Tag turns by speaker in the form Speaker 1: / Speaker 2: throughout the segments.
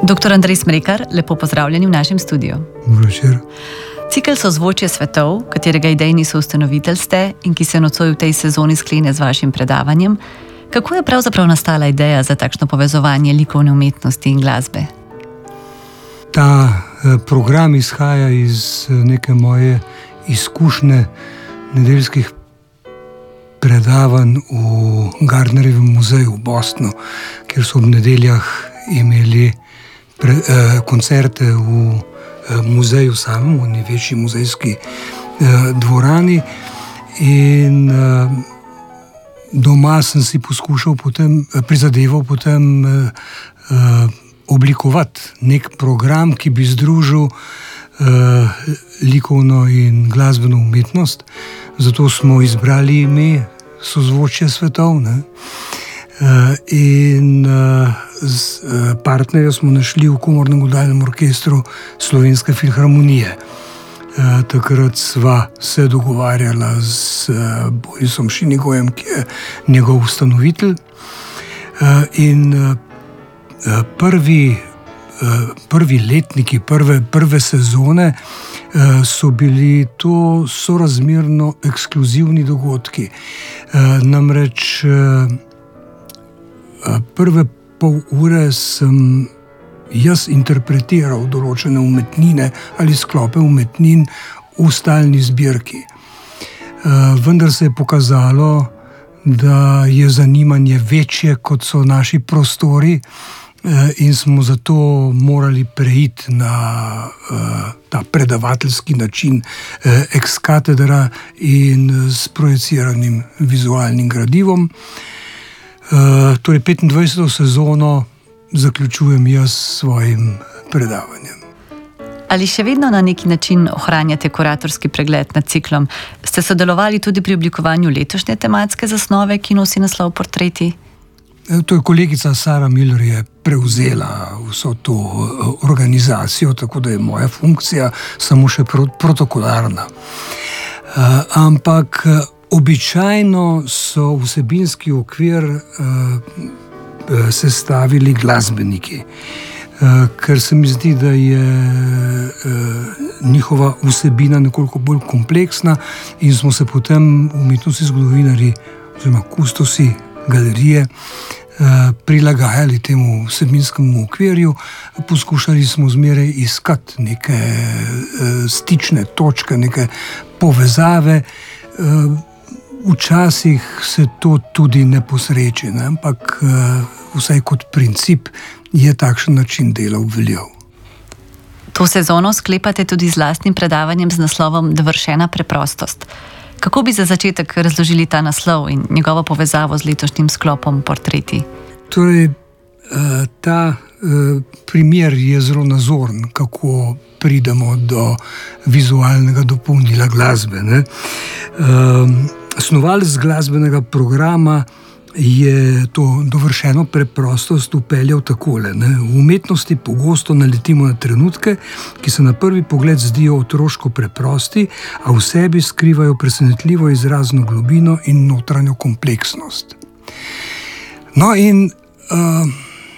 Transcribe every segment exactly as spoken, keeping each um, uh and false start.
Speaker 1: doktor Andrej Smrekar, lepo pozdravljeni v našem studiu.
Speaker 2: Večer.
Speaker 1: Cikel Sozvočje svetov, katerega idejni soustanovitelj ste in ki se nocoj v tej sezoni sklene z vašim predavanjem, kako je pravzaprav nastala ideja za takšno povezovanje likovne umetnosti in glasbe?
Speaker 2: Ta program izhaja iz neke moje izkušnje nedeljskih predavanj v Gardnerjevem muzeju v Bostonu, kjer so ob nedeljah imeli pre, eh, koncerte v eh, muzeju samem, v največji muzejski eh, dvorani. In eh, doma sem si poskušal potem, prizadeval potem eh, eh, oblikovati nek program, ki bi združil eh, likovno in glasbeno umetnost. Zato smo izbrali ime Sozvočje svetov. Ne? Uh, in uh, z uh, partnerja smo našli v Komornem godalnem orkestru Slovenske filharmonije. Uh, takrat sva se dogovarjala z uh, Borisom Šinigojem, ki je njegov ustanovitelj. Uh, in uh, prvi, uh, prvi letniki, prve, prve sezone uh, so bili to sorazmerno ekskluzivni dogodki. Uh, namreč uh, Prve pol ure sem jaz interpretiral določene umetnine ali sklope umetnin v stalni zbirki. Vendar se je pokazalo, da je zanimanje večje, kot so naši prostori, in smo zato morali preiti na ta predavateljski način ex cathedra in s projiciranim vizualnim gradivom. Uh, torej petindvajseto sezono zaključujem jaz s svojim predavanjem.
Speaker 1: Ali še vedno na neki način ohranjate kuratorski pregled nad ciklom? Ste sodelovali tudi pri oblikovanju letošnje tematske zasnove, ki nosi naslov Portreti?
Speaker 2: To je kolegica Sara Miller je prevzela vso to organizacijo, tako da je moja funkcija samo še protokolarna. Uh, ampak običajno so vsebinski okvir uh, sestavili glasbeniki, uh, ker se mi zdi, da je uh, njihova vsebina nekoliko bolj kompleksna in smo se potem umetnostni zgodovinarji oziroma kustosi galerije uh, prilagajali temu vsebinskemu okvirju. Poskušali smo zmeraj iskati neke uh, stične točke, neke povezave. Uh, Včasih se to tudi ne posreči, ne? Ampak uh, vsaj kot princip je takšen način dela obveljal.
Speaker 1: To sezono sklepate tudi z lastnim predavanjem z naslovom Dovršena preprostost. Kako bi za začetek razložili ta naslov in njegovo povezavo z letošnjim sklopom Portreti?
Speaker 2: Torej, uh, ta uh, primer je zelo nazoren, kako pridemo do vizualnega dopolnila glasbe. Ne? Uh, Snovalec glasbenega programa je to dovršeno preprostost upeljal takole. Ne? V umetnosti pogosto naletimo na trenutke, ki se na prvi pogled zdijo otroško preprosti, a v sebi skrivajo presenetljivo izrazno globino in notranjo kompleksnost. No in uh,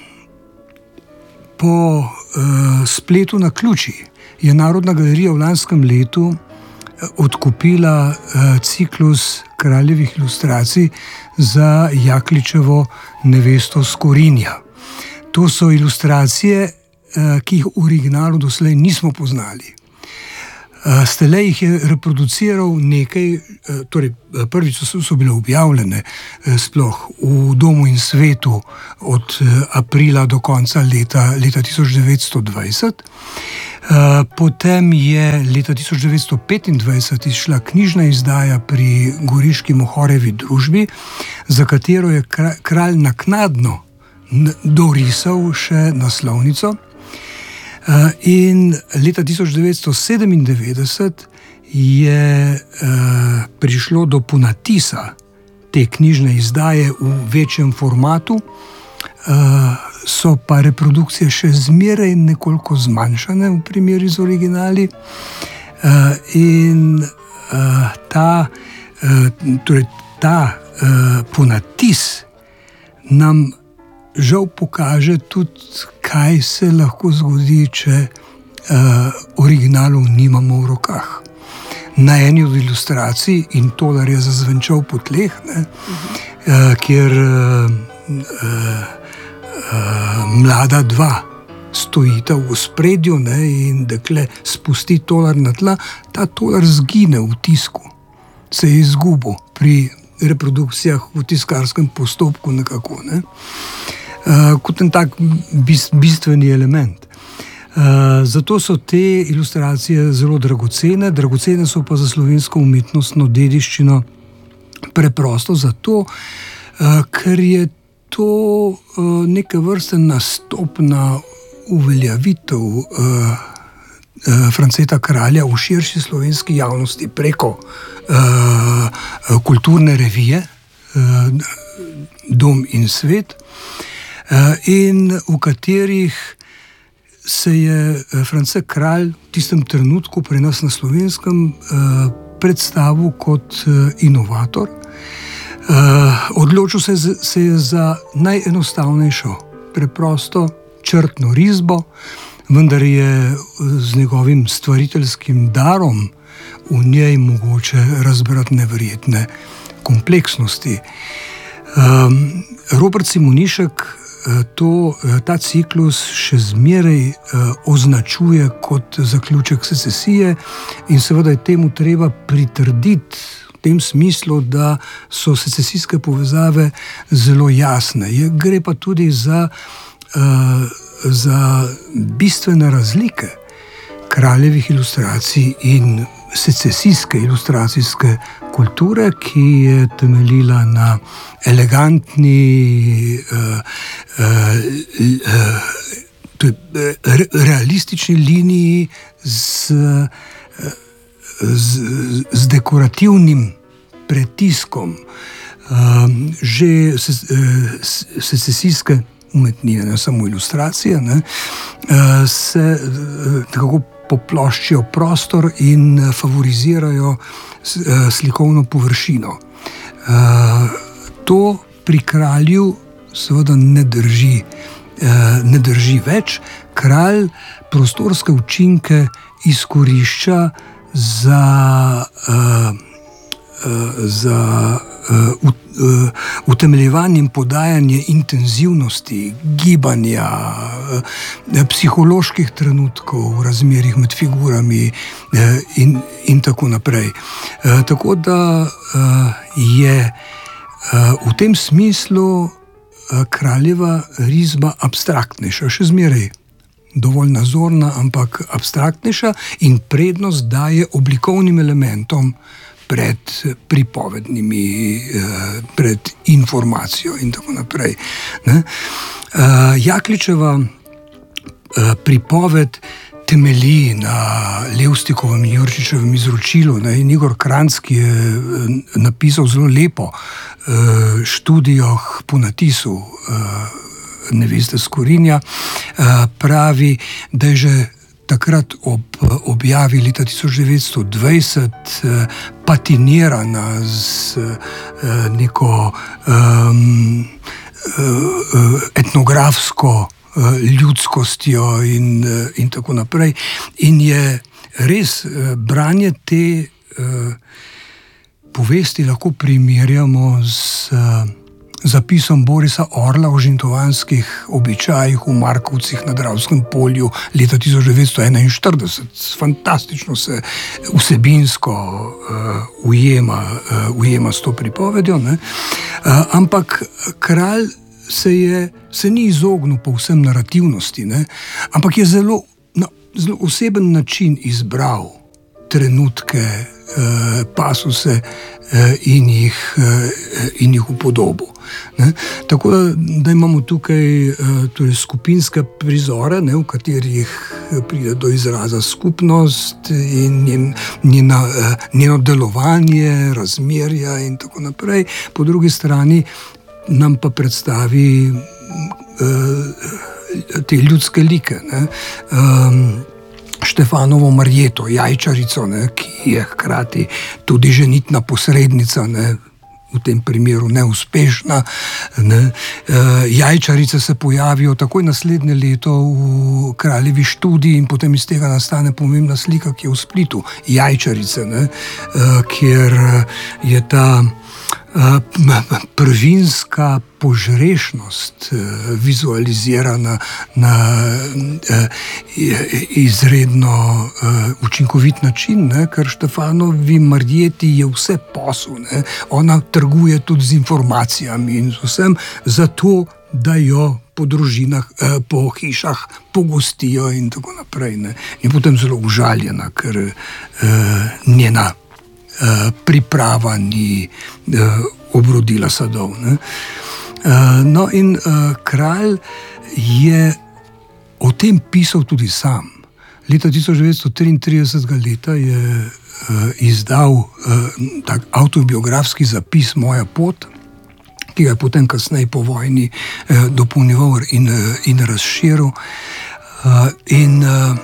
Speaker 2: po uh, spletu naključij je Narodna galerija v lanskem letu odkupila uh, ciklus kraljevih ilustracij za Jakličevo nevesto Skorinja. To so ilustracije, uh, ki jih v originalu doslej nismo poznali. Uh, Stele jih je reproduciral nekaj, uh, torej prvič so, so bile objavljene uh, sploh v Domu in svetu od uh, aprila do konca leta, leta tisoč devetsto dvajset. Uh, potem je leta tisoč devetsto petindvajset izšla knjižna izdaja pri Goriški Mohorevi družbi, za katero je kralj naknadno dorisal še naslovnico. Uh, in leta tisoč devetsto sedemindevetdeset je uh, prišlo do ponatisa te knjižne izdaje v večjem formatu. Uh, so pa reprodukcije še zmeraj nekoliko zmanjšane v primerjavi z originali. Uh, in uh, ta, uh, torej ta uh, ponatis nam žal pokaže tudi, kaj se lahko zgodi, če uh, originalov nimamo v rokah. Na eni od ilustracij, in Tolar je zazvenčal po tleh, ne, uh, kjer uh, uh, uh, mlada dva stojita v ospredju, ne, in dekle spusti Tolar na tla, ta Tolar zgine v tisku, se je izgubil pri reprodukcijah v tiskarskem postopku nekako, ne, uh, kot en tak bistveni element. Uh, zato so te ilustracije zelo dragocene, dragocene so pa za slovensko umetnostno dediščino preprosto zato, uh, ker je to uh, neke vrste nastopna uveljavitev uh, uh, Franceta Kralja v širši slovenski javnosti preko uh, kulturne revije uh, Dom in svet, uh, in v katerih se je France Kralj v tistem trenutku pri nas na Slovenskem eh, predstavil kot eh, inovator. Eh, odločil se, se je za najenostavnejšo, preprosto črtno risbo, vendar je z njegovim stvariteljskim darom v njej mogoče razbrati neverjetne kompleksnosti. Eh, Robert Simonišek To, ta ciklus še zmeraj uh, označuje kot zaključek secesije in seveda je temu treba pritrditi v tem smislu, da so secesijske povezave zelo jasne. Je, gre pa tudi za, uh, za bistvene razlike kraljevih ilustracij in secesijske ilustracijske kulture, ki je temeljila na elegantni, uh, uh, uh, realistični liniji z, uh, z, z dekorativnim pretiskom. Uh, že se, uh, secesijske umetnine, ne samo ilustracije, ne, uh, se uh, tako poploščijo prostor in favorizirajo slikovno površino. To pri kralju seveda ne drži, ne drži več. Kralj prostorske učinke izkorišča za, za utemeljevanje in podajanje intenzivnosti, gibanja, psiholoških trenutkov v razmerjih med figurami in, in tako naprej. Tako da je v tem smislu kraljeva risba abstraktnejša, še zmeraj dovolj nazorna, ampak abstraktnejša in prednost daje oblikovnim elementom pred pripovednimi, pred informacijo in tako naprej. Ne? Jakličeva pripoved temelji na Levstikovem in Jurčičevem izročilu, ne? In Igor Kranjski je napisal zelo lepo študijo po natisu Neveste Skorinja, pravi, da je že takrat ob objavi leta tisoč devetsto dvajset patinirana z neko um, etnografsko ljudskostjo in, in tako naprej. In je res branje te uh, povesti lahko primerjamo z uh, zapisom Borisa Orla o žintovanskih običajih v Markovcih na Dravskem polju leta tisoč devetsto enainštirideset. Fantastično se vsebinsko uh, ujema, uh, ujema s to pripovedjo, ne? Uh, ampak kralj se, je, se ni izognil povsem narativnosti, ne? Ampak je zelo, na zelo oseben način izbral trenutke, uh, pasuse uh, in jih, uh, in jih upodobil. Ne? Tako da, da imamo tukaj torej skupinske prizore, ne, v katerih pride do izraza skupnost in njen, njena, njeno delovanje, razmerja in tako naprej. Po drugi strani nam pa predstavi uh, te ljudske like, ne. Um, Štefanovo Marjeto, jajčarico, ne, ki je hkrati tudi ženitna posrednica, ne, v tem primeru neuspešna. Ne. Jajčarice se pojavijo takoj naslednje leto v Kraljevi študiji in potem iz tega nastane pomembna slika, ki je v Splitu. Jajčarice, ne, kjer je ta prvinska požrešnost vizualizirana na izredno učinkovit način, ne, ker Štefanovi Marjeti je vse posel, ne. Ona trguje tudi z informacijami in z vsem, zato da jo po družinah, po hišah pogostijo in tako naprej. Ne. In potem zelo užaljena, ker njena priprava ni obrodila sadov. Ne. No in kralj je o tem pisal tudi sam. Leta tisoč devetsto triintridesetega leta je izdal tak avtobiografski zapis Moja pot, ki ga je potem kasneje po vojni dopolnjeval in, in razširil. In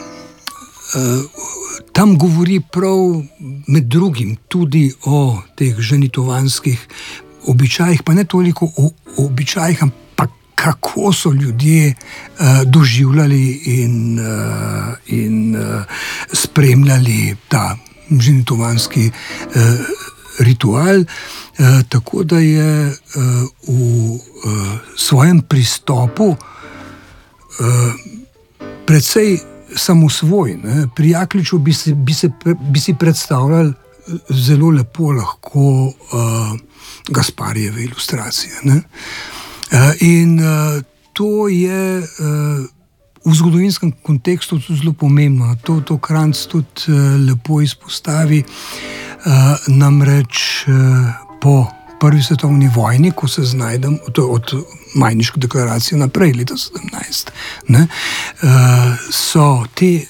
Speaker 2: tam govori prav med drugim tudi o teh ženitovanskih običajih, pa ne toliko o, o običajih, ampak kako so ljudje uh, doživljali in, uh, in uh, spremljali ta ženitovanski uh, ritual. Uh, tako da je uh, v uh, svojem pristopu uh, precej samosvoj. Ne. Pri Jakliču bi, se, bi, se, bi si predstavljali zelo lepo lahko uh, Gasparijeve ilustracije. Ne. Uh, in uh, to je uh, v zgodovinskem kontekstu zelo pomembno. To, to Kranjc tudi uh, lepo izpostavi. Uh, namreč uh, po prvi svetovni vojni, ko se znajdem, to od Majniške deklaracije naprej, leta sedemnajst, ne, so te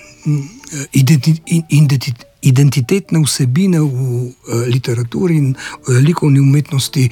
Speaker 2: identitetne vsebine v literaturi in likovni umetnosti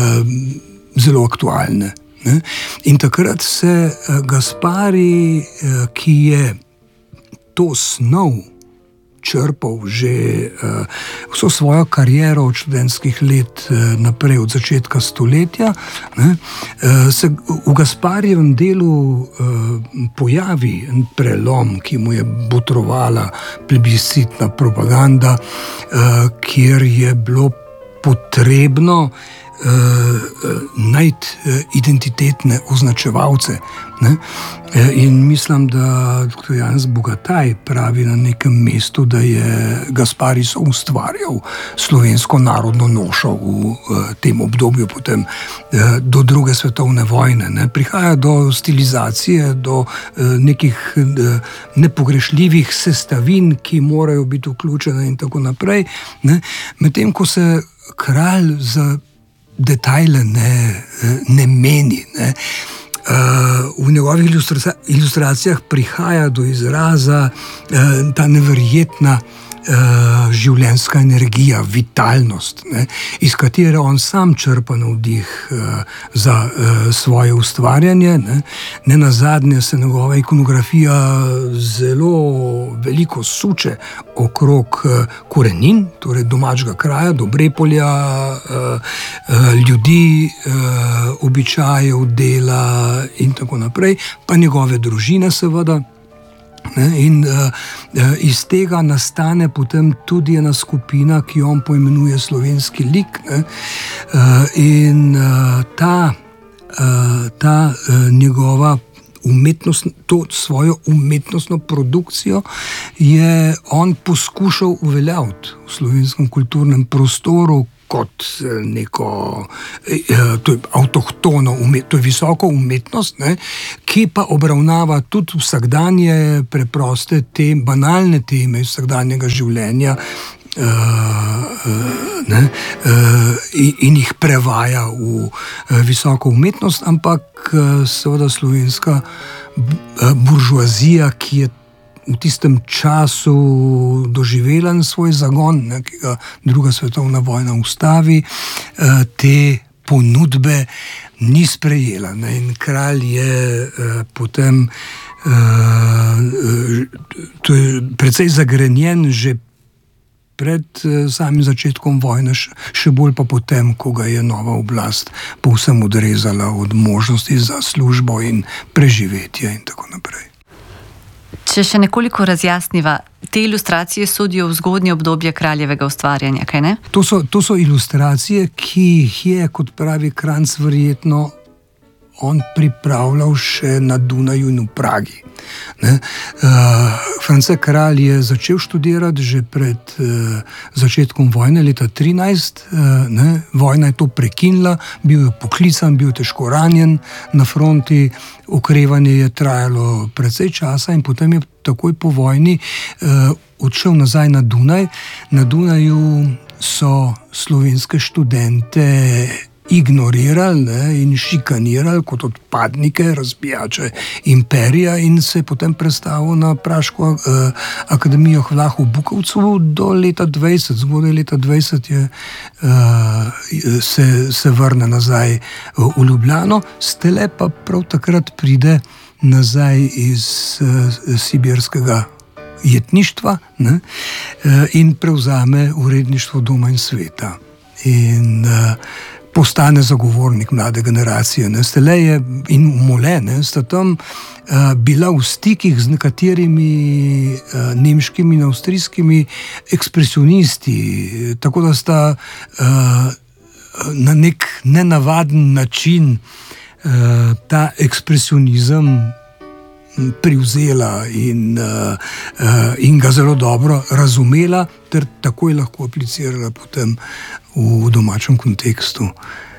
Speaker 2: zelo aktualne. Ne. In takrat se Gaspari, ki je to snov črpal že uh, vso svojo kariero od študentskih let uh, naprej, od začetka stoletja, ne, uh, se v Gasparijevem delu uh, pojavi en prelom, ki mu je botrovala plebiscitna propaganda, uh, kjer je bilo potrebno Uh, uh, najti uh, identitetne označevalce. Ne? Uh, in mislim, da doktor Janez Bogataj pravi na nekem mestu, da je Gaspari soustvarjal slovensko narodno nošo v uh, tem obdobju potem uh, do druge svetovne vojne. Ne? Prihaja do stilizacije, do uh, nekih uh, nepogrešljivih sestavin, ki morajo biti vključene in tako naprej. Ne? Medtem ko se kralj za detajle ne, ne meni. Ne. Uh, v njegovih ilustracijah, ilustracijah prihaja do izraza uh, ta neverjetna uh, življenjska energija, vitalnost, ne, iz katere on sam črpa navdih uh, za uh, svoje ustvarjanje. Ne. Ne nazadnje se njegova ikonografija zelo veliko suče okrog uh, korenin, torej domačega kraja, Dobrepolja, uh, uh, ljudi, uh, običajev, dela in tako naprej, pa njegove družine seveda. Ne, in uh, iz tega nastane potem tudi ena skupina, ki jo on poimenuje slovenski lik. Ne, uh, in uh, ta, uh, ta uh, njegova umetnost, to svojo umetnostno produkcijo je on poskušal uveljaviti v slovenskem kulturnem prostoru kot neko, to je avtohtono, to je visoko umetnost, ne, ki pa obravnava tudi vsakdanje preproste teme, banalne teme vsakdanjega življenja, Uh, uh, ne, uh, in, in jih prevaja v uh, visoko umetnost, ampak uh, seveda slovenska uh, buržoazija, ki je v tistem času doživela svoj zagon, ne, ki ga druga svetovna vojna ustavi, uh, te ponudbe ni sprejela. Ne, in kralj je uh, potem uh, uh, to je precej zagrenjen že pred samim začetkom vojne, še bolj pa potem, ko ga je nova oblast povsem odrezala od možnosti za službo in preživetje in tako naprej.
Speaker 1: Če še nekoliko razjasniva, te ilustracije sodijo v zgodnje obdobje kraljevega ustvarjanja, kaj ne?
Speaker 2: To so, to so ilustracije, ki jih je, kot pravi Kranjc, verjetno on pripravljal še na Dunaju in v Pragi. Ne? Uh, France Kralj je začel študirati že pred uh, začetkom vojne, leta trinajst. Uh, ne? Vojna je to prekinila, bil je poklican, bil je težko ranjen na fronti, okrevanje je trajalo precej časa in potem je takoj po vojni uh, odšel nazaj na Dunaj. Na Dunaju so slovenske študente ignorirali, ne, in šikanirali kot odpadnike, razbijače imperija in se je potem prestavil na Praško eh, akademijo Vlah v Bukovcu do leta dvajset. Zgodaj leta dvajset je, eh, se, se vrne nazaj v Ljubljano, Stele pa prav takrat pride nazaj iz eh, sibirskega jetništva, ne, eh, in prevzame uredništvo Doma in sveta. In eh, postane zagovornik mlade generacije. Ne. Stele je in Mole, ne, sta tam uh, bila v stikih z nekaterimi uh, nemškimi in avstrijskimi ekspresionisti, tako da sta uh, na nek nenavaden način uh, ta ekspresionizem privzela in, uh, uh, in ga zelo dobro razumela ter takoj lahko aplicirala potem v domačem kontekstu uh,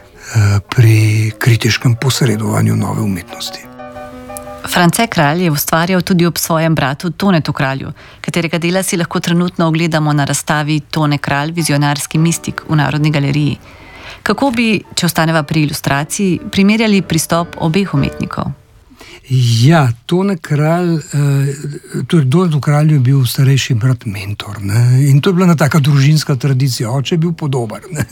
Speaker 2: pri kritiškem posredovanju nove umetnosti.
Speaker 1: France Kralj je ustvarjal tudi ob svojem bratu Tonetu Kralju, katerega dela si lahko trenutno ogledamo na razstavi Tone Kralj, vizionarski mistik v Narodni galeriji. Kako bi, če ostaneva pri ilustraciji, primerjali pristop obeh umetnikov?
Speaker 2: Ja, Tone Kralj, eh, tudi Tonetu Kralju je bil starejši brat mentor, ne? In to je bila ena taka družinska tradicija, oče je bil podobar. Ne?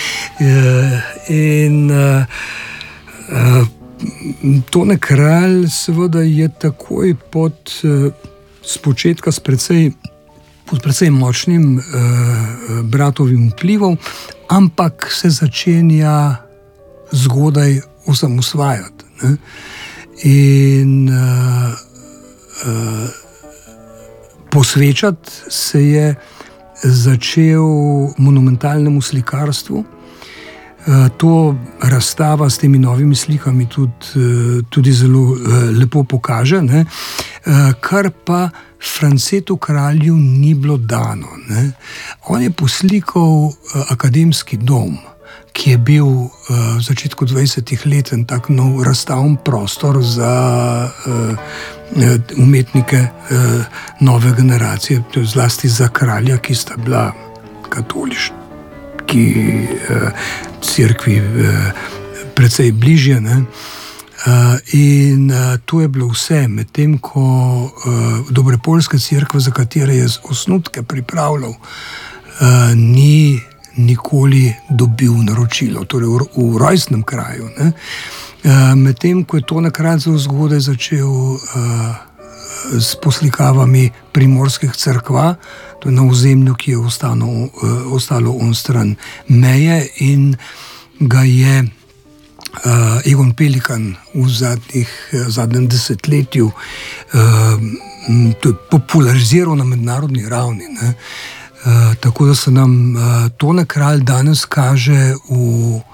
Speaker 2: In eh, eh, Tone Kralj seveda je takoj pod eh, spočetka s precej, pod precej močnim eh, bratovim vplivom, ampak se začenja zgodaj osamosvajati. Ne? In uh, uh, posvečati se je začel monumentalnemu slikarstvu. Uh, to razstava s temi novimi slikami tudi, uh, tudi zelo uh, lepo pokaže, ne? Uh, kar pa Francetu Kralju ni bilo dano. Ne? On je poslikal uh, akademski dom, ki je bil uh, v začetku dvajsetih let en tak nov razstavni prostor za uh, umetnike uh, nove generacije, zlasti za kralja, ki sta bila katoliški uh, cerkvi uh, precej bližje. Ne? Uh, in uh, to je bilo vse, medtem ko uh, Dobropoljska cerkva, za katere je osnutke pripravljal, uh, ni nikoli dobil naročilo, torej v, v rojstnem kraju. Ne? E, medtem, ko je Tone Kralj zelo zgodaj začel e, s poslikavami primorskih cerkva, to je na ozemlju, ki je ostalo, e, ostalo onstran meje in ga je e, Egon Pelikan v zadnjih, zadnjem desetletju e, populariziral na mednarodni ravni. Ne? Uh, tako da se nam uh, Tone Kralj danes kaže v uh,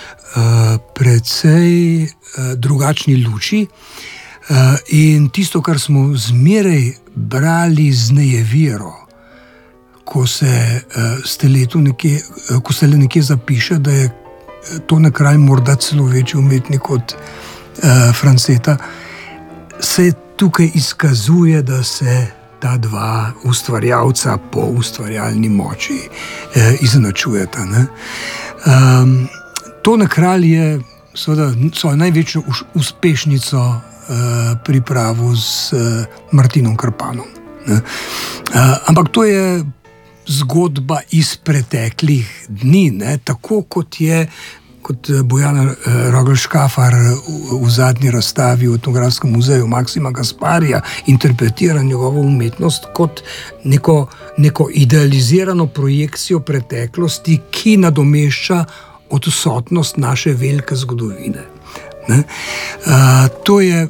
Speaker 2: precej uh, drugačni luči uh, in tisto, kar smo zmeraj brali z nejeviro, ko se uh, steletu nekje, uh, ko se le nekje zapiše, da je Tone Kralj morda celo večji umetnik od uh, Franceta, se tukaj izkazuje, da se ta dva ustvarjalca po ustvarjalni moči eh, izenačujeta. Um, Tone Kralj je seveda svojo največjo uspešnico eh, pripravil z eh, Martinom Krpanom. Ne? Uh, ampak to je zgodba iz preteklih dni, ne? Tako kot je kot Bojana Rogelj-Škafar v, v zadnji razstavi v Etnografskem muzeju Maksima Gasparija interpretira njegovo umetnost kot neko, neko idealizirano projekcijo preteklosti, ki nadomešča odsotnost naše velike zgodovine. Ne? Uh, to je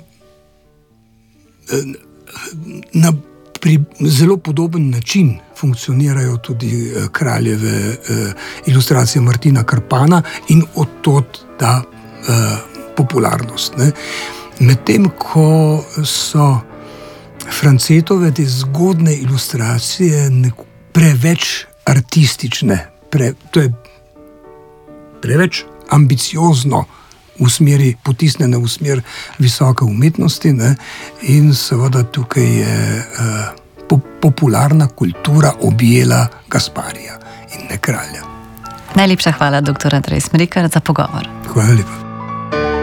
Speaker 2: na pri zelo podoben način funkcionirajo tudi kraljeve uh, ilustracije Martina Krpana in odtod ta uh, popularnost. Medtem ko so Francetove te zgodne ilustracije preveč artistične, pre, to je preveč ambiciozno v smeri, potisnjene v smer visoke umetnosti, ne? In seveda tukaj je uh, po, popularna kultura objela Gasparija in ne kralja.
Speaker 1: Najlepša hvala, doktor Andrej Smrekar, za pogovor.
Speaker 2: Hvala lepa.